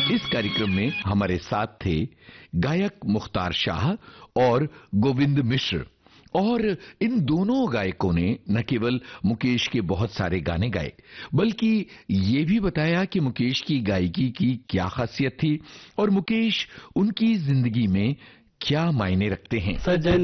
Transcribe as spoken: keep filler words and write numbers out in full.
इस कार्यक्रम में हमारे साथ थे गायक मुख्तार शाह और गोविंद मिश्र। और इन दोनों गायकों ने न केवल मुकेश के बहुत सारे गाने गाए, बल्कि ये भी बताया कि मुकेश की गायकी की क्या खासियत थी और मुकेश उनकी जिंदगी में क्या मायने रखते हैं। सजन